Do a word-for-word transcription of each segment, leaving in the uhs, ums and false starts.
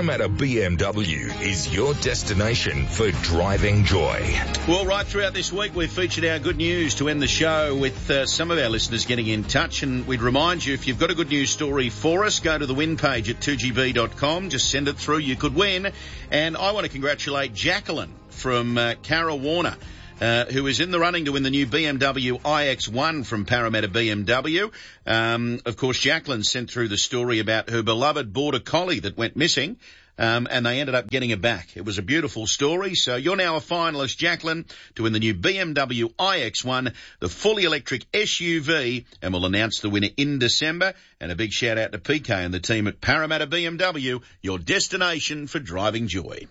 Parramatta B M W is your destination for driving joy. Well, right throughout this week, we've featured our good news to end the show with uh, some of our listeners getting in touch. And we'd remind you, if you've got a good news story for us, go to the win page at two G B dot com. Just send it through. You could win. And I want to congratulate Jacqueline from uh, Carra Warner, Uh, who is in the running to win the new B M W i X one from Parramatta B M W. Um, of course, Jacqueline sent through the story about her beloved Border Collie that went missing, um, and they ended up getting her back. It was a beautiful story. So you're now a finalist, Jacqueline, to win the new B M W i X one, the fully electric S U V, and we'll announce the winner in December. And a big shout out to P K and the team at Parramatta B M W, your destination for driving joy.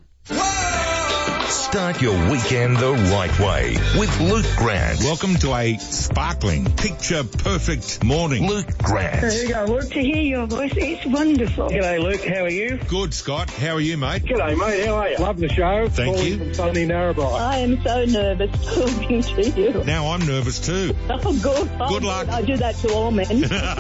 Start your weekend the right way with Luke Grant. Welcome to a sparkling, picture-perfect morning. Luke Grant. There you go. Well, to hear your voice, it's wonderful. G'day, Luke. How are you? Good, Scott. How are you, mate? G'day, mate. How are you? Love the show. Thank Calling you. From sunny Narrabri. I am so nervous talking to you. Now I'm nervous too. Oh, good. Oh, Good luck. I do that to all men.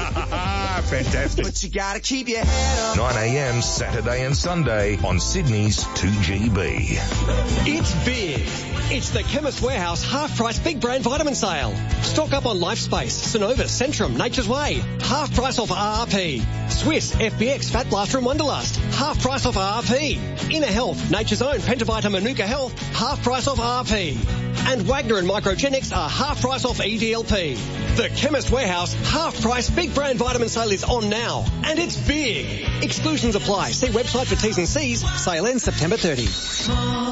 Fantastic. But you gotta keep your head up. nine a.m. Saturday and Sunday on Sydney's two G B. It's big. It's the Chemist Warehouse half-price big brand vitamin sale. Stock up on Lifespace, Synovus, Centrum, Nature's Way. Half price off R R P. Swiss, F B X, Fat Blaster and Wonderlust. Half price off R R P. Inner Health, Nature's Own, Pentavita, Manuka Health. Half price off R R P. And Wagner and Microgenics are half price off E D L P. The Chemist Warehouse half-price big brand vitamin sale is on now. And it's big. Exclusions apply. See website for T's and C's. Sale ends September thirtieth.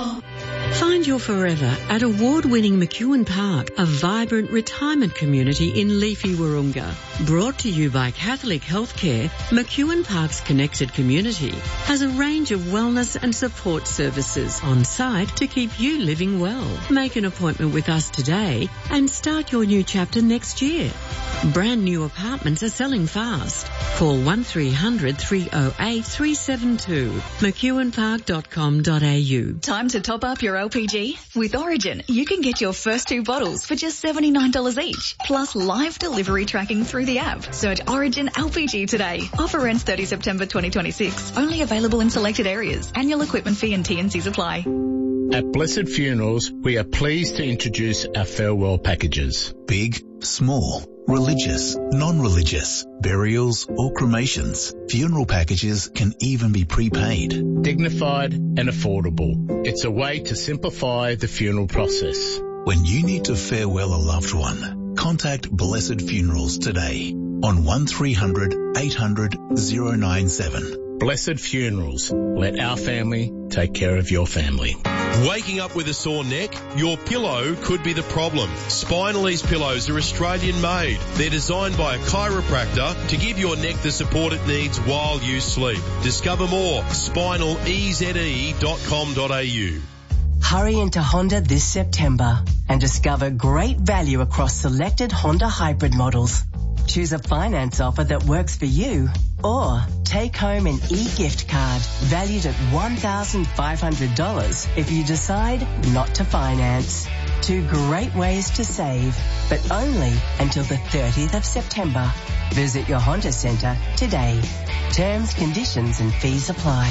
Find your forever at award-winning McEwen Park, a vibrant retirement community in leafy Wahroonga. Brought to you by Catholic Healthcare, McEwen Park's connected community has a range of wellness and support services on site to keep you living well. Make an appointment with us today and start your new chapter next year. Brand new apartments are selling fast. Call one three hundred three oh eight three seven two, mcewen park dot com dot a u. Time to top up your L P G? With Origin, you can get your first two bottles for just seventy-nine dollars each, plus live delivery tracking through the app. Search Origin L P G today. Offer ends thirtieth September twenty twenty-six. Only available in selected areas. Annual equipment fee and T and Cs apply. At Blessed Funerals, we are pleased to introduce our farewell packages. Big, small, religious, non-religious, burials or cremations. Funeral packages can even be prepaid. Dignified and affordable. It's a way to simplify the funeral process. When you need to farewell a loved one, contact Blessed Funerals today on one three hundred eight hundred oh nine seven. Blessed Funerals. Let our family take care of your family. Waking up with a sore neck? Your pillow could be the problem. Spinal Ease pillows are Australian made. They're designed by a chiropractor to give your neck the support it needs while you sleep. Discover more. spinal e z e dot com dot a u. Hurry into Honda this September and discover great value across selected Honda hybrid models. Choose a finance offer that works for you, or take home an e-gift card valued at one thousand five hundred dollars if you decide not to finance. Two great ways to save, but only until the thirtieth of September. Visit your Honda Centre today. Terms, conditions and fees apply.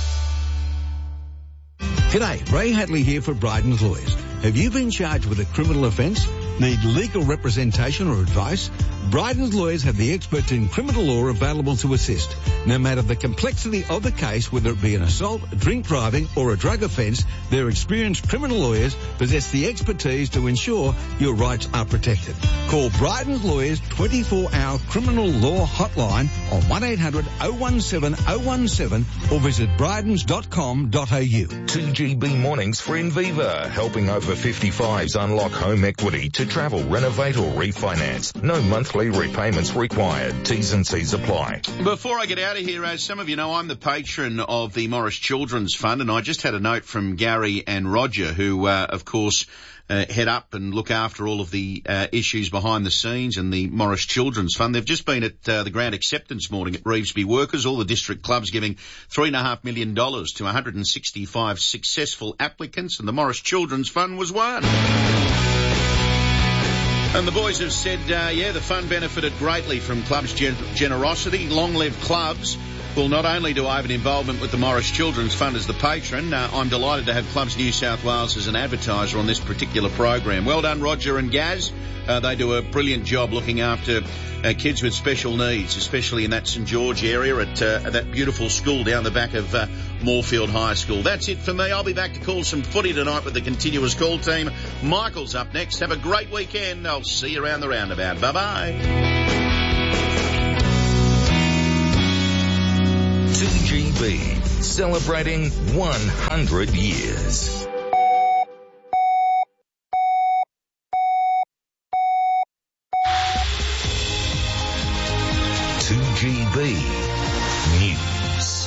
G'day, Ray Hadley here for Bryden's Lawyers. Have you been charged with a criminal offence? Need legal representation or advice? Bryden's Lawyers have the experts in criminal law available to assist. No matter the complexity of the case, whether it be an assault, drink driving or a drug offence, their experienced criminal lawyers possess the expertise to ensure your rights are protected. Call Bryden's Lawyers twenty-four hour criminal law hotline on one eight hundred oh one seven oh one seven or visit brydens dot com dot a u. two G B mornings for Inviva, helping over fifty-fives unlock home equity to travel, renovate or refinance. No monthly repayments required. T's and C's apply. Before I get out of here, as some of you know, I'm the patron of the Morris Children's Fund, and I just had a note from Gary and Roger, who, uh, of course, Uh, head up and look after all of the uh, issues behind the scenes and the Morris Children's Fund. They've just been at uh, the grand acceptance morning at Revesby Workers, all the district clubs giving three and a half million dollars to one hundred sixty-five successful applicants, and the Morris Children's Fund was one. And the boys have said, uh, yeah, the fund benefited greatly from clubs' gen- generosity. Long live clubs. Well, not only do I have an involvement with the Morris Children's Fund as the patron, uh, I'm delighted to have Clubs New South Wales as an advertiser on this particular program. Well done, Roger and Gaz. Uh, they do a brilliant job looking after uh, kids with special needs, especially in that St George area at, uh, at that beautiful school down the back of uh, Moorfield High School. That's it for me. I'll be back to call some footy tonight with the continuous call team. Michael's up next. Have a great weekend. I'll see you around the roundabout. Bye-bye. two G B, celebrating one hundred years. two G B News.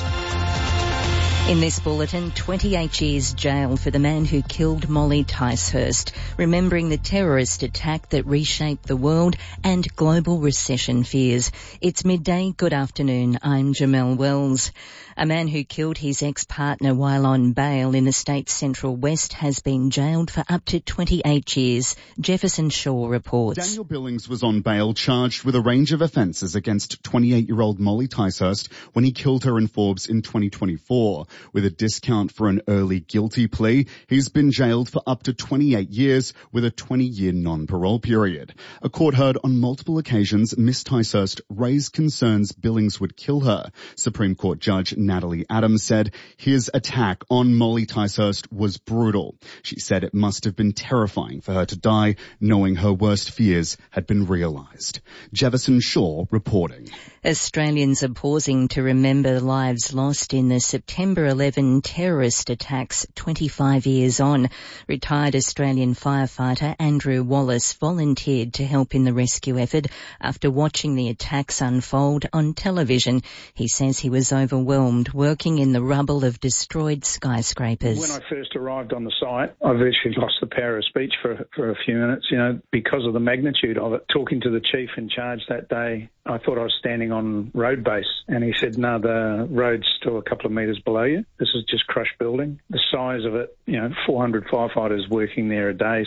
In this bulletin, twenty-eight years jail for the man who killed Molly Ticehurst, remembering the terrorist attack that reshaped the world and global recession fears. It's midday. Good afternoon. I'm Jamelle Wells. A man who killed his ex-partner while on bail in the state's Central West has been jailed for up to twenty-eight years. Jefferson Shaw reports. Daniel Billings was on bail charged with a range of offences against twenty-eight-year-old Molly Ticehurst when he killed her in Forbes in twenty twenty-four. With a discount for an early guilty plea, he's been jailed for up to twenty-eight years with a twenty-year non-parole period. A court heard on multiple occasions Miss Ticehurst raised concerns Billings would kill her. Supreme Court Judge Natalie Adams said his attack on Molly Ticehurst was brutal. She said it must have been terrifying for her to die, knowing her worst fears had been realised. Jefferson Shaw reporting. Australians are pausing to remember lives lost in the September eleventh terrorist attacks twenty-five years on. Retired Australian firefighter Andrew Wallace volunteered to help in the rescue effort after watching the attacks unfold on television. He says he was overwhelmed working in the rubble of destroyed skyscrapers. When I first arrived on the site, I virtually lost the power of speech for, for a few minutes, you know, because of the magnitude of it. Talking to the chief in charge that day, I thought I was standing on road base, and he said, no, the road's still a couple of metres below you. This is just crushed building. The size of it, you know, four hundred firefighters working there a day.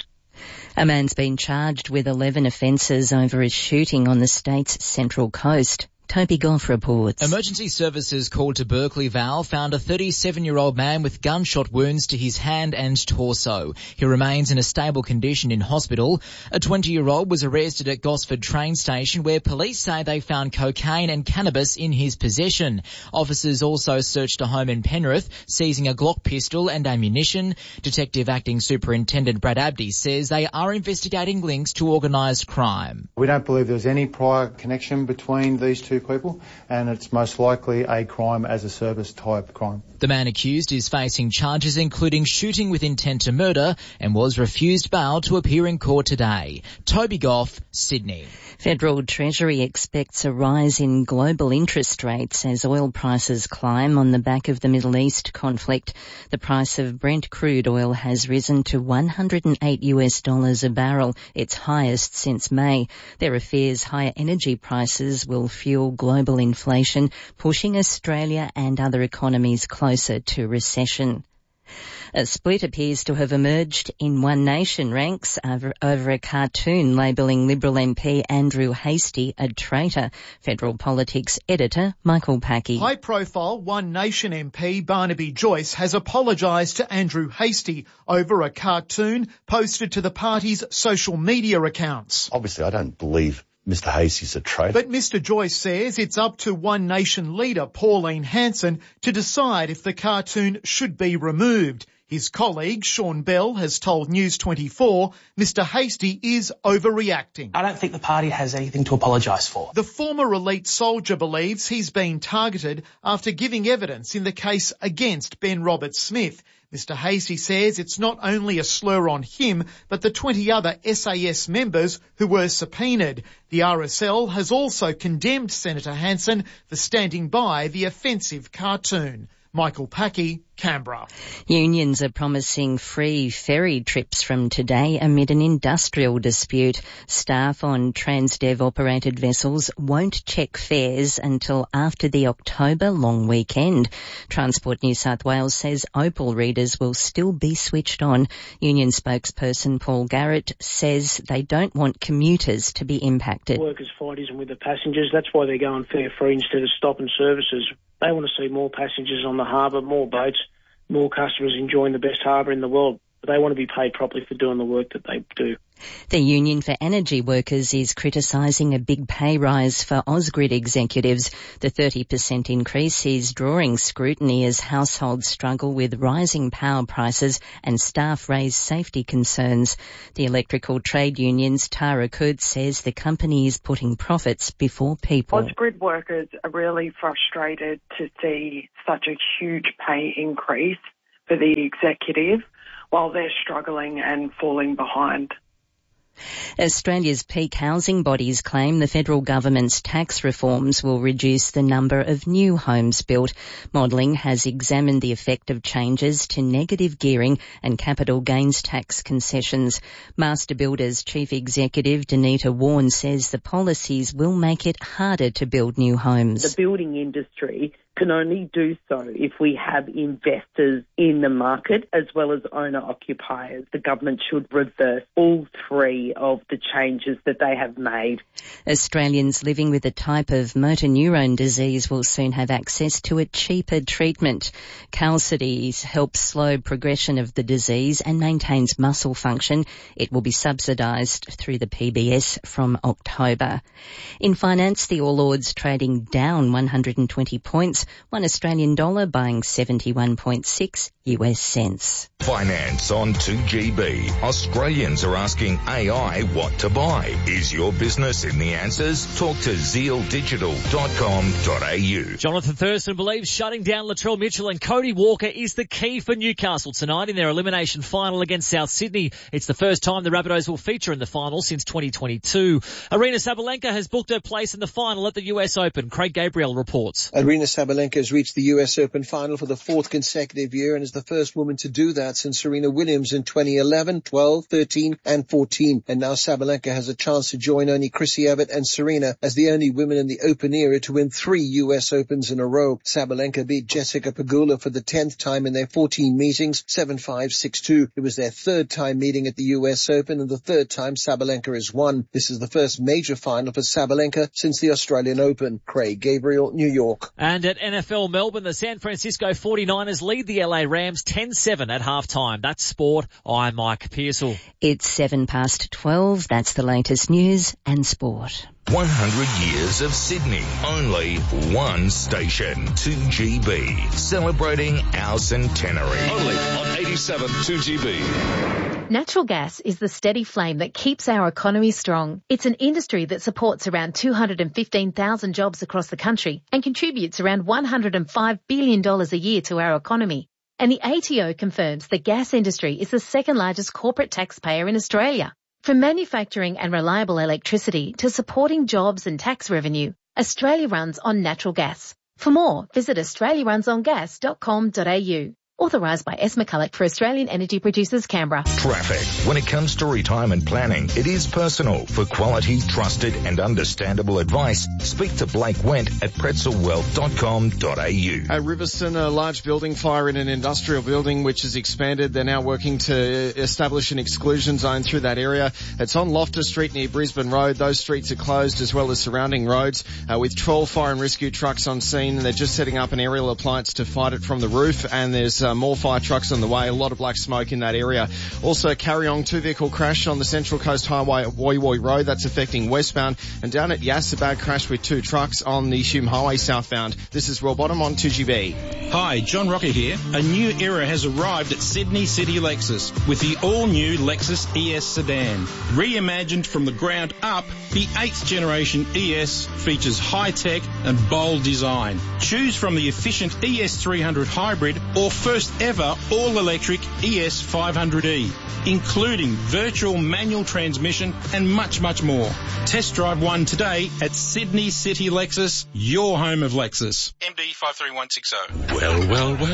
A man's been charged with eleven offences over a shooting on the state's Central Coast. Toby Goff reports. Emergency services called to Berkeley Val found a thirty-seven-year-old man with gunshot wounds to his hand and torso. He remains in a stable condition in hospital. A twenty-year-old was arrested at Gosford train station where police say they found cocaine and cannabis in his possession. Officers also searched a home in Penrith, seizing a Glock pistol and ammunition. Detective Acting Superintendent Brad Abdi says they are investigating links to organised crime. We don't believe there was any prior connection between these two people, and it's most likely a crime as a service type crime. The man accused is facing charges including shooting with intent to murder and was refused bail to appear in court today. Toby Goff, Sydney. Federal Treasury expects a rise in global interest rates as oil prices climb on the back of the Middle East conflict. The price of Brent crude oil has risen to one hundred eight US dollars a barrel, its highest since May. There are fears higher energy prices will fuel global inflation, pushing Australia and other economies closer to recession. A split appears to have emerged in One Nation ranks over, over a cartoon labelling Liberal M P Andrew Hastie a traitor. Federal Politics editor Michael Packey. High-profile One Nation M P Barnaby Joyce has apologised to Andrew Hastie over a cartoon posted to the party's social media accounts. Obviously, I don't believe Mister Hastie's a traitor. But Mister Joyce says it's up to One Nation leader Pauline Hanson to decide if the cartoon should be removed. His colleague, Sean Bell, has told News twenty-four Mister Hastie is overreacting. I don't think the party has anything to apologise for. The former elite soldier believes he's been targeted after giving evidence in the case against Ben Roberts-Smith. Mister Hastie says it's not only a slur on him, but the twenty other S A S members who were subpoenaed. The R S L has also condemned Senator Hanson for standing by the offensive cartoon. Michael Packey, Canberra. Unions are promising free ferry trips from today amid an industrial dispute. Staff on Transdev-operated vessels won't check fares until after the October long weekend. Transport New South Wales says Opal readers will still be switched on. Union spokesperson Paul Garrett says they don't want commuters to be impacted. Workers fight isn't with the passengers. That's why they're going fare free instead of stopping services. They want to see more passengers on the harbour, more boats, more customers enjoying the best harbour in the world. But they want to be paid properly for doing the work that they do. The Union for Energy Workers is criticising a big pay rise for Ausgrid executives. The thirty percent increase is drawing scrutiny as households struggle with rising power prices and staff raise safety concerns. The electrical trade union's Tara Kurd says the company is putting profits before people. Ausgrid workers are really frustrated to see such a huge pay increase for the executive while they're struggling and falling behind. Australia's peak housing bodies claim the federal government's tax reforms will reduce the number of new homes built. Modelling has examined the effect of changes to negative gearing and capital gains tax concessions. Master Builders Chief Executive Danita Warren says the policies will make it harder to build new homes. The building industry can only do so if we have investors in the market as well as owner-occupiers. The government should reverse all three of the changes that they have made. Australians living with a type of motor neurone disease will soon have access to a cheaper treatment. Qalsody helps slow progression of the disease and maintains muscle function. It will be subsidised through the P B S from October. In finance, the All Ords trading down one hundred twenty points. One Australian dollar buying seventy-one point six U S cents. Finance on two G B. Australians are asking A I what to buy. Is your business in the answers? Talk to zeal digital dot com dot a u. Jonathan Thurston believes shutting down Latrell Mitchell and Cody Walker is the key for Newcastle tonight in their elimination final against South Sydney. It's the first time the Rabbitohs will feature in the final since twenty twenty-two. Aryna Sabalenka has booked her place in the final at the U S Open. Craig Gabriel reports. Aryna Sabalenka has reached the U S Open final for the fourth consecutive year and is the first woman to do that since Serena Williams in twenty eleven, twelve, thirteen and fourteen. And now Sabalenka has a chance to join only Chrissy Evert and Serena as the only women in the Open era to win three U S Opens in a row. Sabalenka beat Jessica Pegula for the tenth time in their fourteen meetings, seven five, six two. It was their third time meeting at the U S Open and the third time Sabalenka has won. This is the first major final for Sabalenka since the Australian Open. Craig Gabriel, New York. And at N F L Melbourne, the San Francisco forty-niners lead the L A Rams ten seven at halftime. That's sport. I'm Mike Pearsall. It's seven past twelve. That's the latest news and sport. one hundred years of Sydney. Only one station. two G B. Celebrating our centenary. Only on eighty-seven two G B. Natural gas is the steady flame that keeps our economy strong. It's an industry that supports around two hundred fifteen thousand jobs across the country and contributes around one hundred five billion dollars a year to our economy. And the A T O confirms the gas industry is the second largest corporate taxpayer in Australia. From manufacturing and reliable electricity to supporting jobs and tax revenue, Australia runs on natural gas. For more, visit australia runs on gas dot com dot a u. Authorised by S. McCulloch for Australian Energy Producers, Canberra. Traffic. When it comes to retirement planning, it is personal. For quality, trusted and understandable advice, speak to Blake Wendt at pretzel wealth dot com dot a u. At Riverstone, a large building fire in an industrial building which has expanded. They're now working to establish an exclusion zone through that area. It's on Loftus Street near Brisbane Road. Those streets are closed as well as surrounding roads uh, with twelve fire and rescue trucks on scene. They're just setting up an aerial appliance to fight it from the roof, and there's Uh, more fire trucks on the way, a lot of black smoke in that area. Also, Carryong two-vehicle crash on the Central Coast Highway at Woy Woy Road. That's affecting westbound. And down at Yass, a bad crash with two trucks on the Hume Highway southbound. This is Royal Bottom on two G B. Hi, John Rocker here. A new era has arrived at Sydney City Lexus with the all-new Lexus E S sedan. Reimagined from the ground up, the eighth generation E S features high-tech and bold design. Choose from the efficient E S three hundred hybrid or first ever all-electric E S five hundred E, including virtual manual transmission and much, much more. Test drive one today at Sydney City Lexus, your home of Lexus. M D five three one six zero. Well, well, well.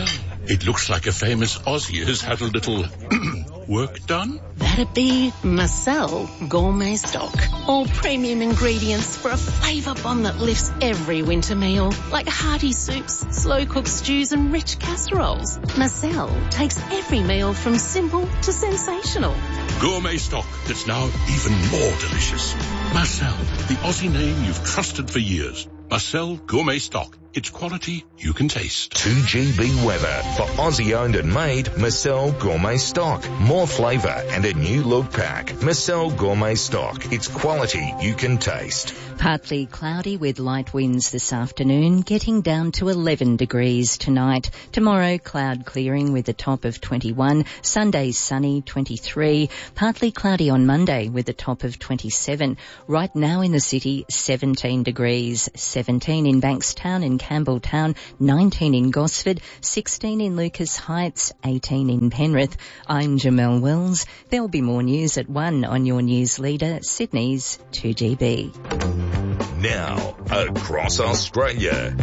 It looks like a famous Aussie has had a little work done. That'd be Marcel Gourmet Stock. All premium ingredients for a flavour bomb that lifts every winter meal, like hearty soups, slow-cooked stews and rich casseroles. Marcel takes every meal from simple to sensational. Gourmet stock that's now even more delicious. Marcel, the Aussie name you've trusted for years. Marcel Gourmet Stock. It's quality you can taste. two G B weather for Aussie owned and made Marcel Gourmet Stock. More flavour and a new look pack. Marcel Gourmet Stock. It's quality you can taste. Partly cloudy with light winds this afternoon, getting down to eleven degrees tonight. Tomorrow, cloud clearing with a top of twenty-one. Sunday, sunny, twenty-three. Partly cloudy on Monday with a top of twenty-seven. Right now in the city, seventeen degrees. seventeen in Bankstown and Campbelltown, nineteen in Gosford, sixteen in Lucas Heights, eighteen in Penrith. I'm Jamelle Wells. There'll be more news at one on your news leader, Sydney's two G B. Now, across Australia.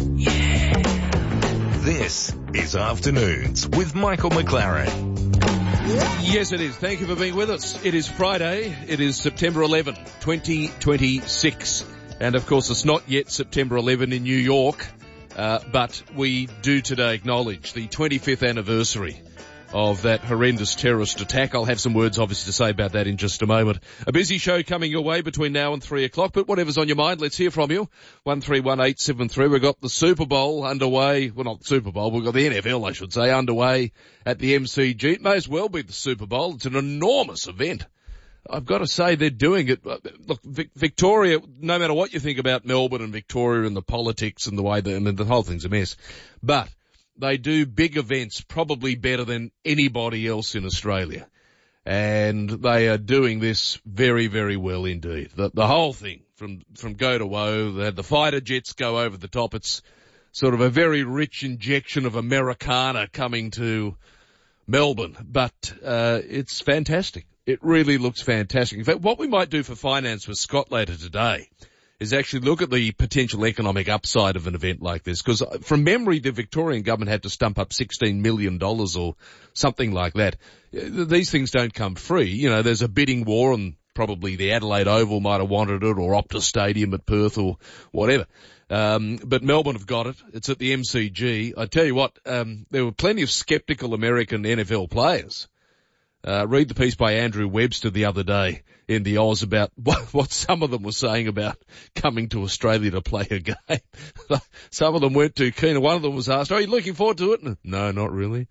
Yeah. This is Afternoons with Michael McLaren. Yes, it is. Thank you for being with us. It is Friday. It is September eleventh, twenty twenty-six. And, of course, it's not yet September eleventh in New York, uh, but we do today acknowledge the twenty-fifth anniversary of that horrendous terrorist attack. I'll have some words, obviously, to say about that in just a moment. A busy show coming your way between now and three o'clock, but whatever's on your mind, let's hear from you. one three one eight seven three. We've got the Super Bowl underway. Well, not the Super Bowl. We've got the N F L, I should say, underway at the M C G. It may as well be the Super Bowl. It's an enormous event. I've got to say they're doing it. Look, Victoria, no matter what you think about Melbourne and Victoria and the politics and the way they, I mean, the whole thing's a mess. But they do big events probably better than anybody else in Australia. And they are doing this very, very well indeed. The, the whole thing from, from go to woe, they had the fighter jets go over the top. It's sort of a very rich injection of Americana coming to Melbourne, but, uh, it's fantastic. It really looks fantastic. In fact, what we might do for finance with Scott later today is actually look at the potential economic upside of an event like this. Because from memory, the Victorian government had to stump up sixteen million dollars or something like that. These things don't come free. You know, there's a bidding war, and probably the Adelaide Oval might have wanted it, or Optus Stadium at Perth, or whatever. Um, but Melbourne have got it. It's at the M C G. I tell you what, um, there were plenty of sceptical American N F L players. Uh, read the piece by Andrew Webster the other day in the Oz about what, what some of them were saying about coming to Australia to play a game. Some of them weren't too keen. One of them was asked, are you looking forward to it? No, not really.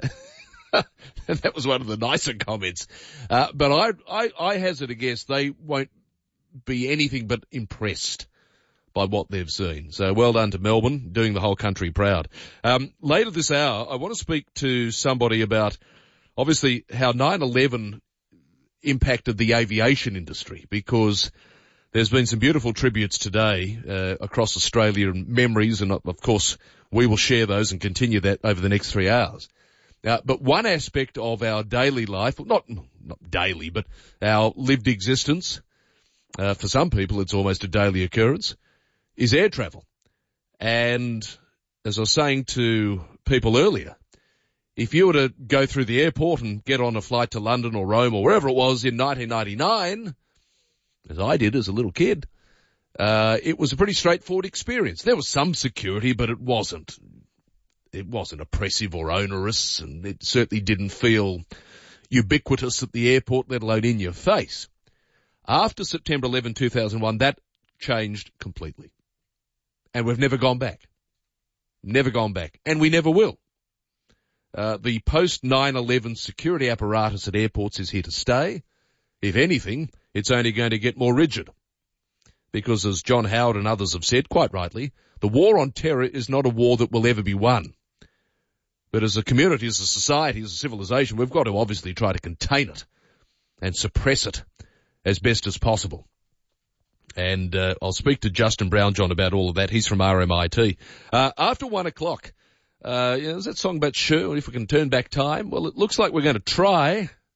That was one of the nicer comments. Uh, but I, I, I hazard a guess they won't be anything but impressed by what they've seen. So well done to Melbourne, doing the whole country proud. Um, later this hour, I want to speak to somebody about obviously how nine eleven impacted the aviation industry, because there's been some beautiful tributes today uh, across Australia and memories, and of course we will share those and continue that over the next three hours. Uh, but one aspect of our daily life, not not daily, but our lived existence, uh, for some people it's almost a daily occurrence, is air travel. And as I was saying to people earlier, if you were to go through the airport and get on a flight to London or Rome or wherever it was in nineteen ninety-nine, as I did as a little kid, uh, it was a pretty straightforward experience. There was some security, but it wasn't, it wasn't oppressive or onerous, and it certainly didn't feel ubiquitous at the airport, let alone in your face. After September eleventh, two thousand one, that changed completely. And we've never gone back. Never gone back. And we never will. Uh, the post nine eleven security apparatus at airports is here to stay. If anything, it's only going to get more rigid. Because as John Howard and others have said, quite rightly, the war on terror is not a war that will ever be won. But as a community, as a society, as a civilization, we've got to obviously try to contain it and suppress it as best as possible. And uh, I'll speak to Justin Brownjohn about all of that. He's from R M I T. Uh, after one o'clock, uh, you know, there's that song about sure, if we can turn back time. Well, it looks like we're going to try.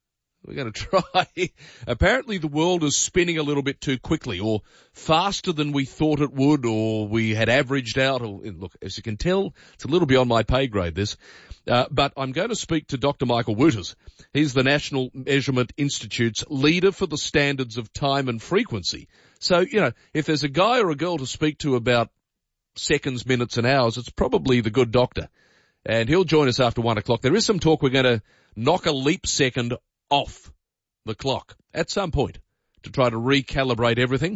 We're going to try. Apparently the world is spinning a little bit too quickly, or faster than we thought it would, or we had averaged out. Or, look, as you can tell, it's a little beyond my pay grade, this. Uh, but I'm going to speak to Doctor Michael Wouters. He's the National Measurement Institute's leader for the standards of time and frequency. So, you know, if there's a guy or a girl to speak to about seconds, minutes and hours, it's probably the good doctor. And he'll join us after one o'clock. There is some talk we're going to knock a leap second off the clock at some point to try to recalibrate everything.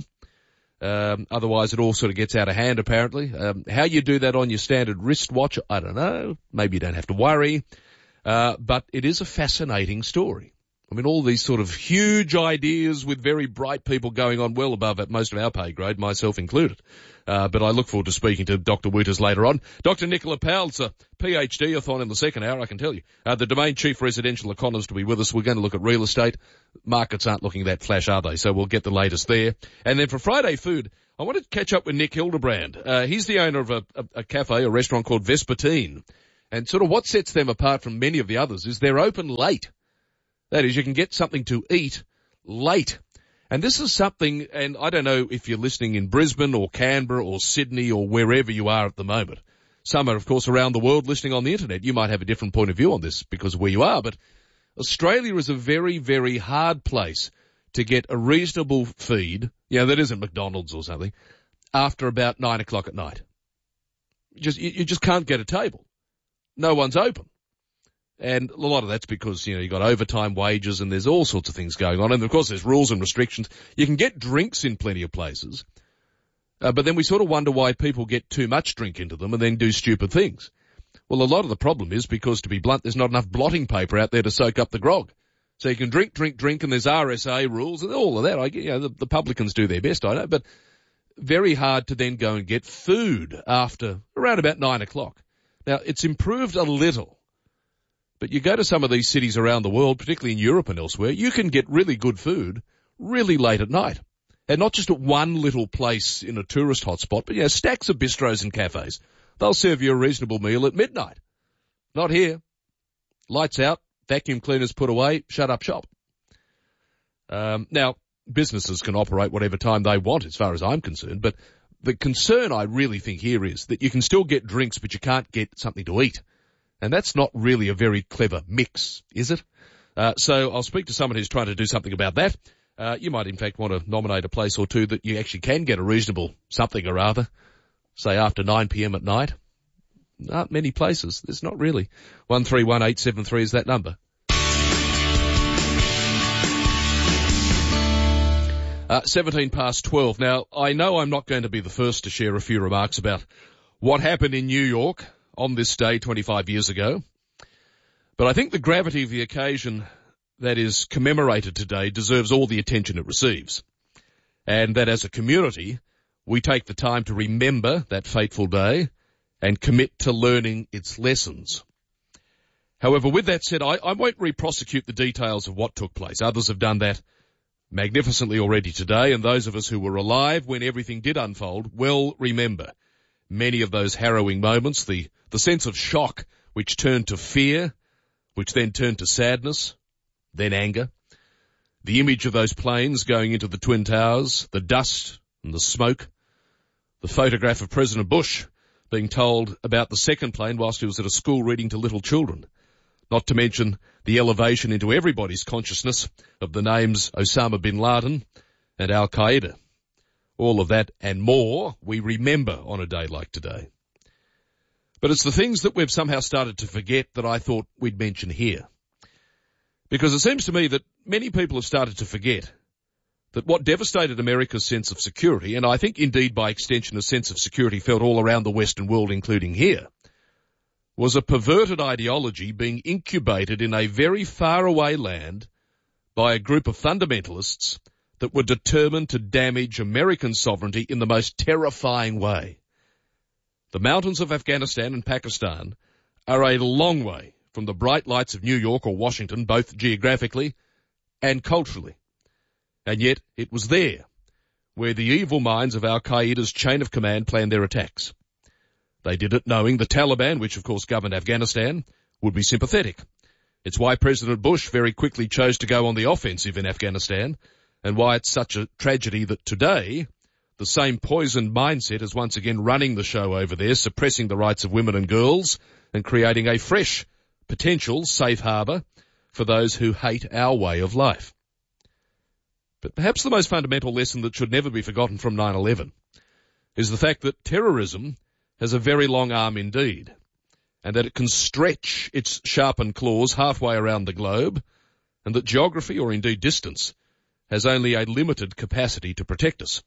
Um, otherwise it all sort of gets out of hand, apparently. Um, how you do that on your standard wristwatch, I don't know. Maybe you don't have to worry. Uh, but it is a fascinating story. I mean, all these sort of huge ideas with very bright people going on well above at most of our pay grade, myself included. Uh, but I look forward to speaking to Doctor Wouters later on. Doctor Nicola Powell's a PhD-a-thon in the second hour, I can tell you. Uh, the Domain Chief Residential Economist will be with us. We're going to look at real estate. Markets aren't looking that flash, are they? So we'll get the latest there. And then for Friday Food, I wanted to catch up with Nick Hildebrand. Uh, he's the owner of a, a, a cafe, a restaurant called Vespertine. And sort of what sets them apart from many of the others is they're open late. That is, you can get something to eat late. And this is something, and I don't know if you're listening in Brisbane or Canberra or Sydney or wherever you are at the moment. Some are, of course, around the world listening on the internet. You might have a different point of view on this because of where you are, but Australia is a very, very hard place to get a reasonable feed, you know, that isn't McDonald's or something, after about nine o'clock at night. Just, you, you just can't get a table. No one's open. And a lot of that's because, you know, you've got overtime wages and there's all sorts of things going on. And, of course, there's rules and restrictions. You can get drinks in plenty of places. Uh, but then we sort of wonder why people get too much drink into them and then do stupid things. Well, a lot of the problem is because, to be blunt, there's not enough blotting paper out there to soak up the grog. So you can drink, drink, drink, and there's R S A rules and all of that. I, you know, the, the publicans do their best, I know. But very hard to then go and get food after around about nine o'clock. Now, it's improved a little. But you go to some of these cities around the world, particularly in Europe and elsewhere, you can get really good food really late at night. And not just at one little place in a tourist hotspot, but, you know, stacks of bistros and cafes. They'll serve you a reasonable meal at midnight. Not here. Lights out, vacuum cleaners put away, shut up shop. Um, now, businesses can operate whatever time they want as far as I'm concerned, but the concern I really think here is that you can still get drinks, but you can't get something to eat. And that's not really a very clever mix, is it? Uh, so I'll speak to someone who's trying to do something about that. Uh, you might, in fact, want to nominate a place or two that you actually can get a reasonable something or other, say after nine p.m. at night. Not many places. There's not really. one three one eight seven three is that number. Uh, seventeen past twelve. Now, I know I'm not going to be the first to share a few remarks about what happened in New York on this day twenty-five years ago. But I think the gravity of the occasion that is commemorated today deserves all the attention it receives. And that as a community, we take the time to remember that fateful day and commit to learning its lessons. However, with that said, I, I won't re-prosecute the details of what took place. Others have done that magnificently already today, and those of us who were alive when everything did unfold well remember many of those harrowing moments, the, the sense of shock which turned to fear, which then turned to sadness, then anger. The image of those planes going into the Twin Towers, the dust and the smoke, the photograph of President Bush being told about the second plane whilst he was at a school reading to little children, not to mention the elevation into everybody's consciousness of the names Osama bin Laden and Al-Qaeda. All of that and more we remember on a day like today. But it's the things that we've somehow started to forget that I thought we'd mention here. Because it seems to me that many people have started to forget that what devastated America's sense of security, and I think indeed by extension a sense of security felt all around the Western world, including here, was a perverted ideology being incubated in a very faraway land by a group of fundamentalists that were determined to damage American sovereignty in the most terrifying way. The mountains of Afghanistan and Pakistan are a long way from the bright lights of New York or Washington, both geographically and culturally. And yet it was there where the evil minds of Al-Qaeda's chain of command planned their attacks. They did it knowing the Taliban, which of course governed Afghanistan, would be sympathetic. It's why President Bush very quickly chose to go on the offensive in Afghanistan, and why it's such a tragedy that today the same poisoned mindset is once again running the show over there, suppressing the rights of women and girls and creating a fresh potential safe harbour for those who hate our way of life. But perhaps the most fundamental lesson that should never be forgotten from nine eleven is the fact that terrorism has a very long arm indeed, and that it can stretch its sharpened claws halfway around the globe, and that geography, or indeed distance, has only a limited capacity to protect us.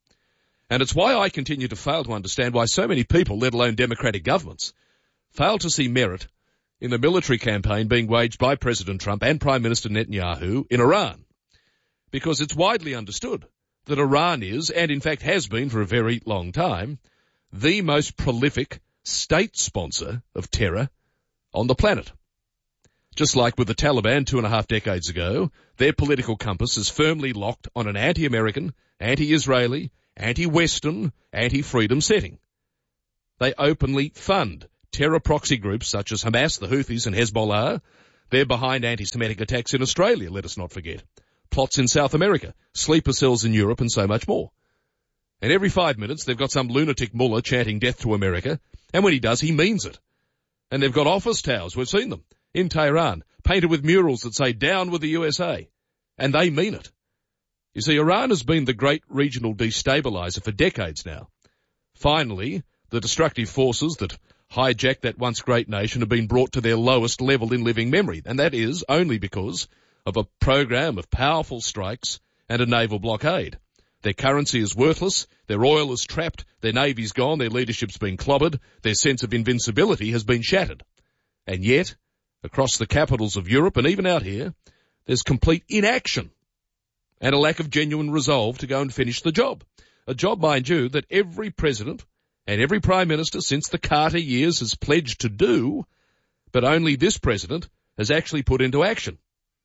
And it's why I continue to fail to understand why so many people, let alone democratic governments, fail to see merit in the military campaign being waged by President Trump and Prime Minister Netanyahu in Iran. Because it's widely understood that Iran is, and in fact has been for a very long time, the most prolific state sponsor of terror on the planet. Just like with the Taliban two and a half decades ago, their political compass is firmly locked on an anti-American, anti-Israeli, anti-Western, anti-freedom setting. They openly fund terror proxy groups such as Hamas, the Houthis and Hezbollah. They're behind anti-Semitic attacks in Australia, let us not forget. Plots in South America, sleeper cells in Europe and so much more. And every five minutes they've got some lunatic mullah chanting death to America, and when he does, he means it. And they've got office towers, we've seen them, in Tehran, painted with murals that say, down with the U S A. And they mean it. You see, Iran has been the great regional destabilizer for decades now. Finally, the destructive forces that hijacked that once great nation have been brought to their lowest level in living memory, and that is only because of a program of powerful strikes and a naval blockade. Their currency is worthless, their oil is trapped, their navy's gone, their leadership's been clobbered, their sense of invincibility has been shattered. And yet, across the capitals of Europe and even out here, there's complete inaction and a lack of genuine resolve to go and finish the job. A job, mind you, that every president and every prime minister since the Carter years has pledged to do, but only this president has actually put into action.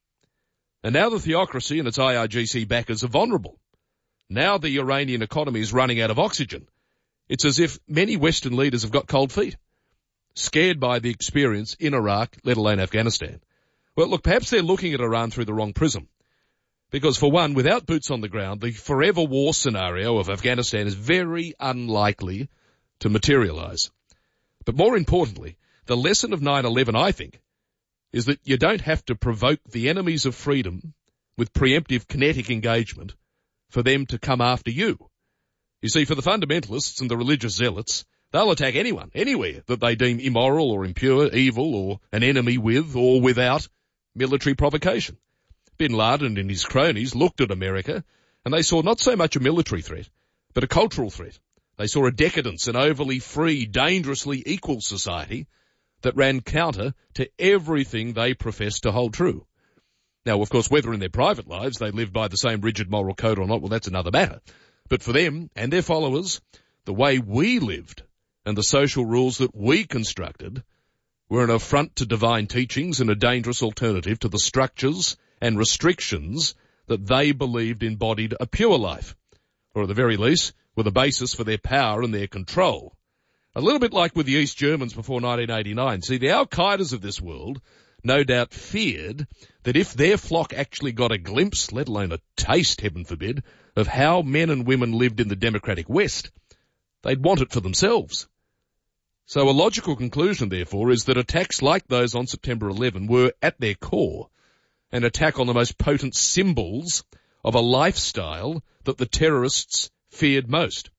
And now the theocracy and its I R G C backers are vulnerable. Now the Iranian economy is running out of oxygen. It's as if many Western leaders have got cold feet, scared by the experience in Iraq, let alone Afghanistan. Well, look, perhaps they're looking at Iran through the wrong prism. Because for one, without boots on the ground, the forever war scenario of Afghanistan is very unlikely to materialize. But more importantly, the lesson of nine eleven, I think, is that you don't have to provoke the enemies of freedom with preemptive kinetic engagement for them to come after you. You see, for the fundamentalists and the religious zealots, they'll attack anyone, anywhere that they deem immoral or impure, evil or an enemy with or without military provocation. Bin Laden and his cronies looked at America and they saw not so much a military threat, but a cultural threat. They saw a decadence, an overly free, dangerously equal society that ran counter to everything they professed to hold true. Now, of course, whether in their private lives they lived by the same rigid moral code or not, well, that's another matter. But for them and their followers, the way we lived and the social rules that we constructed were an affront to divine teachings and a dangerous alternative to the structures and restrictions that they believed embodied a pure life, or at the very least, were the basis for their power and their control. A little bit like with the East Germans before nineteen eighty-nine. See, the Al-Qaedas of this world no doubt feared that if their flock actually got a glimpse, let alone a taste, heaven forbid, of how men and women lived in the democratic West, they'd want it for themselves. So a logical conclusion, therefore, is that attacks like those on September eleventh were, at their core, an attack on the most potent symbols of a lifestyle that the terrorists feared most.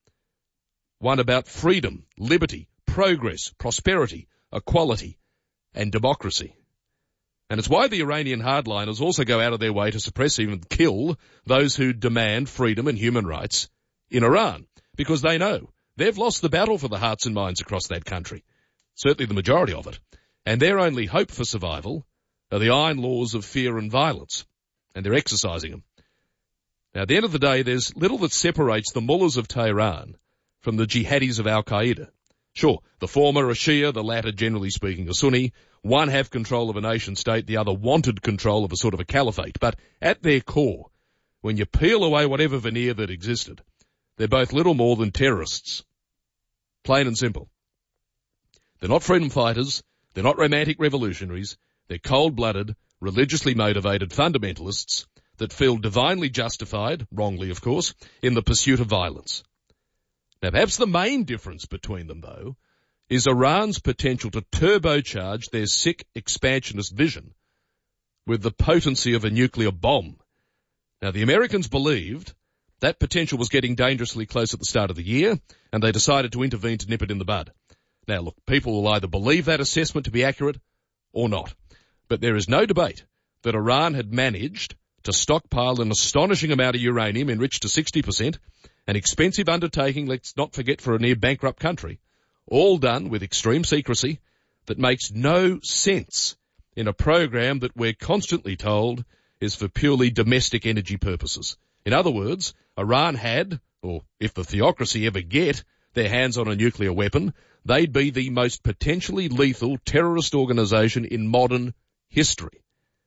One about freedom, liberty, progress, prosperity, equality, and democracy. And it's why the Iranian hardliners also go out of their way to suppress, even kill, those who demand freedom and human rights in Iran, because they know they've lost the battle for the hearts and minds across that country, certainly the majority of it, and their only hope for survival are the iron laws of fear and violence, and they're exercising them. Now, at the end of the day, there's little that separates the mullahs of Tehran from the jihadis of Al-Qaeda. Sure, the former are Shia, the latter, generally speaking, are Sunni. One have control of a nation state, the other wanted control of a sort of a caliphate. But at their core, when you peel away whatever veneer that existed, they're both little more than terrorists. Plain and simple. They're not freedom fighters. They're not romantic revolutionaries. They're cold-blooded, religiously motivated fundamentalists that feel divinely justified, wrongly of course, in the pursuit of violence. Now perhaps the main difference between them, though, is Iran's potential to turbocharge their sick expansionist vision with the potency of a nuclear bomb. Now the Americans believed that potential was getting dangerously close at the start of the year, and they decided to intervene to nip it in the bud. Now look, people will either believe that assessment to be accurate or not, but there is no debate that Iran had managed to stockpile an astonishing amount of uranium enriched to sixty percent, an expensive undertaking, let's not forget, for a near-bankrupt country, all done with extreme secrecy that makes no sense in a program that we're constantly told is for purely domestic energy purposes. In other words, Iran had, or if the theocracy ever get their hands on a nuclear weapon, they'd be the most potentially lethal terrorist organisation in modern history.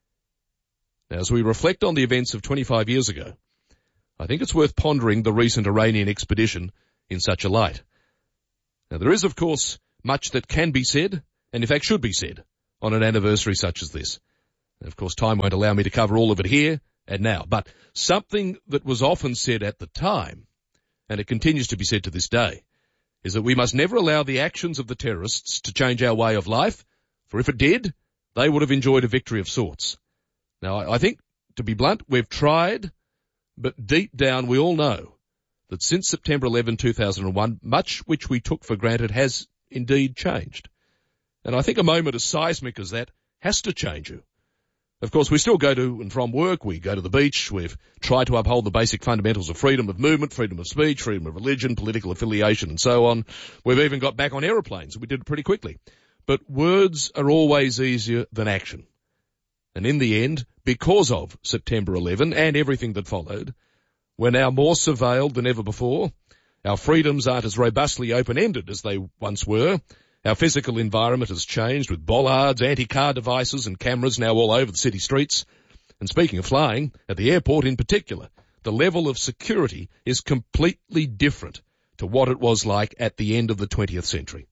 Now, as we reflect on the events of twenty-five years ago, I think it's worth pondering the recent Iranian expedition in such a light. Now, there is, of course, much that can be said, and in fact should be said, on an anniversary such as this. And of course, time won't allow me to cover all of it here and now, but something that was often said at the time, and it continues to be said to this day, is that we must never allow the actions of the terrorists to change our way of life, for if it did, they would have enjoyed a victory of sorts. Now, I think, to be blunt, we've tried, but deep down we all know that since September eleventh, two thousand one, much which we took for granted has indeed changed. And I think a moment as seismic as that has to change you. Of course, we still go to and from work, we go to the beach, we've tried to uphold the basic fundamentals of freedom of movement, freedom of speech, freedom of religion, political affiliation and so on. We've even got back on aeroplanes. We did it pretty quickly. But words are always easier than action. And in the end, because of September eleventh and everything that followed, we're now more surveilled than ever before. Our freedoms aren't as robustly open-ended as they once were. Our physical environment has changed with bollards, anti-car devices and cameras now all over the city streets. And speaking of flying, at the airport in particular, the level of security is completely different to what it was like at the end of the twentieth century.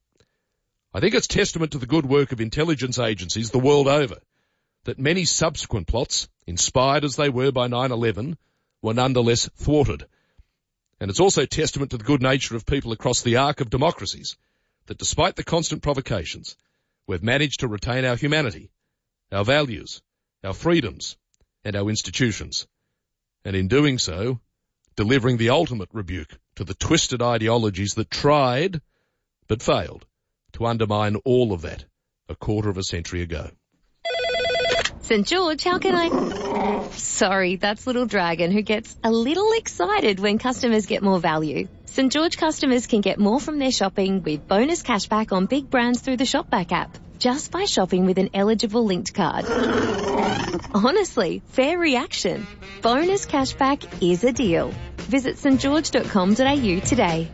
I think it's testament to the good work of intelligence agencies the world over that many subsequent plots, inspired as they were by nine eleven, were nonetheless thwarted. And it's also testament to the good nature of people across the arc of democracies that despite the constant provocations, we've managed to retain our humanity, our values, our freedoms, and our institutions. And in doing so, delivering the ultimate rebuke to the twisted ideologies that tried, but failed, to undermine all of that a quarter of a century ago. St George, how can I... Sorry, that's Little Dragon, who gets a little excited when customers get more value. St George customers can get more from their shopping with bonus cashback on big brands through the Shopback app, just by shopping with an eligible linked card. Honestly, fair reaction. Bonus cashback is a deal. Visit s t george dot com dot a u today.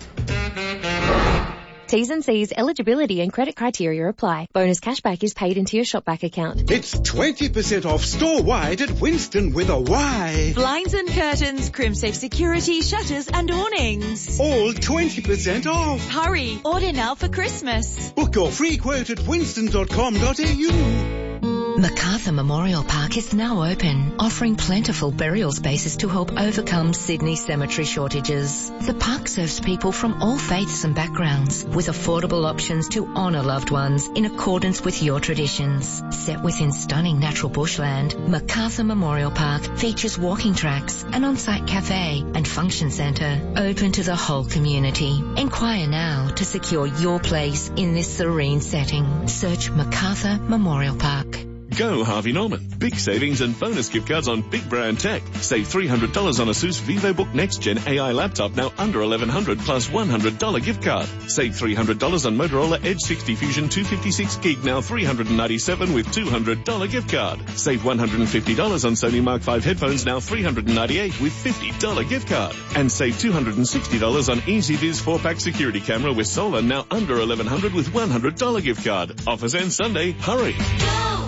T's and C's, eligibility and credit criteria apply. Bonus cashback is paid into your Shopback account. It's twenty percent off store-wide at Winston with a Y. Blinds and curtains, Crimsafe security, shutters and awnings. All twenty percent off. Hurry, order now for Christmas. Book your free quote at winston dot com dot a u. Macarthur Memorial Park is now open, offering plentiful burial spaces to help overcome Sydney cemetery shortages. The park serves people from all faiths and backgrounds, with affordable options to honour loved ones in accordance with your traditions. Set within stunning natural bushland, Macarthur Memorial Park features walking tracks, an on-site cafe and function centre open to the whole community. Inquire now to secure your place in this serene setting. Search Macarthur Memorial Park. Go Harvey Norman. Big savings and bonus gift cards on big brand tech. Save three hundred dollars on ASUS VivoBook Next Gen A I laptop, now under eleven hundred dollars plus one hundred dollars gift card. Save three hundred dollars on Motorola Edge sixty Fusion two fifty-six gig, now three hundred ninety-seven dollars with two hundred dollars gift card. Save one hundred fifty dollars on Sony Mark five headphones, now three hundred ninety-eight dollars with fifty dollars gift card. And save two hundred sixty dollars on EasyViz four pack security camera with solar, now under eleven hundred dollars with one hundred dollars gift card. Offers end Sunday. Hurry. Go!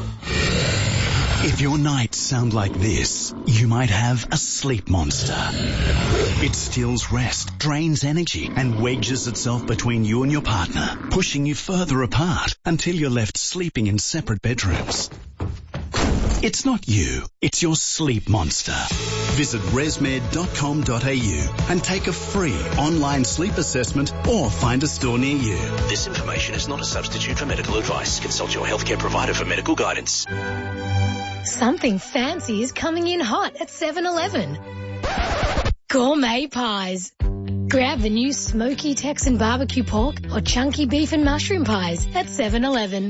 If your nights sound like this, you might have a sleep monster. It steals rest, drains energy, and wedges itself between you and your partner, pushing you further apart until you're left sleeping in separate bedrooms. It's not you, it's your sleep monster. Visit resmed dot com dot a u and take a free online sleep assessment or find a store near you. This information is not a substitute for medical advice. Consult your healthcare provider for medical guidance. Something fancy is coming in hot at seven eleven. Gourmet pies. Grab the new smoky Texan barbecue pork or chunky beef and mushroom pies at seven eleven.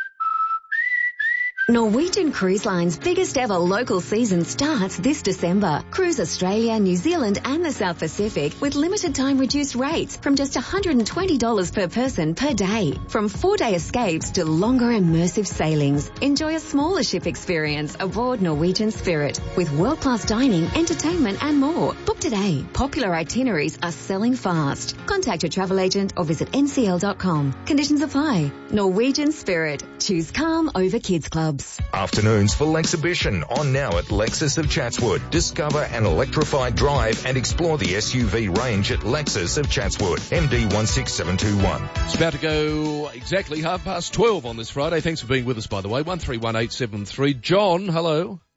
Norwegian Cruise Line's biggest ever local season starts this December. Cruise Australia, New Zealand and the South Pacific with limited time reduced rates from just one hundred twenty dollars per person per day. From four-day escapes to longer immersive sailings. Enjoy a smaller ship experience aboard Norwegian Spirit with world-class dining, entertainment and more. Book today. Popular itineraries are selling fast. Contact your travel agent or visit n c l dot com. Conditions apply. Norwegian Spirit. Choose calm over Kids Club. Afternoons full exhibition on now at Lexus of Chatswood. Discover an electrified drive and explore the S U V range at Lexus of Chatswood. M D one six seven two one. It's about to go exactly half past twelve on this Friday. Thanks for being with us, by the way. one three one eight seven three. John, hello.